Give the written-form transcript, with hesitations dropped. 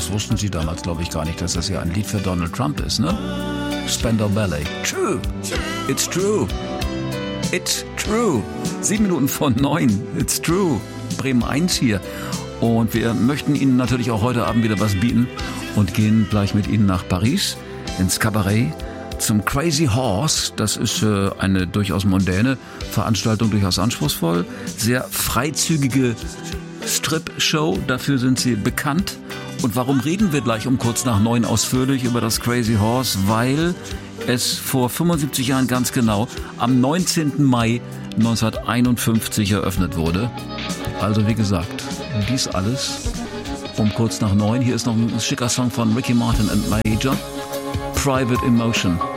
Das wussten Sie damals, glaube ich, gar nicht, dass das ja ein Lied für Donald Trump ist, ne? Spandau Ballet. True. It's true. It's true. 7 Minuten vor 9. It's true. Bremen 1 hier. Und wir möchten Ihnen natürlich auch heute Abend wieder was bieten und gehen gleich mit Ihnen nach Paris ins Cabaret zum Crazy Horse. Das ist eine durchaus mondäne Veranstaltung, durchaus anspruchsvoll. Sehr freizügige Strip-Show, dafür sind sie bekannt. Und warum reden wir gleich um kurz nach 9 ausführlich über das Crazy Horse? Weil es vor 75 Jahren ganz genau am 19. Mai 1951 eröffnet wurde. Also wie gesagt, dies alles um kurz nach 9. Hier ist noch ein schicker Song von Ricky Martin and Major, Private Emotion.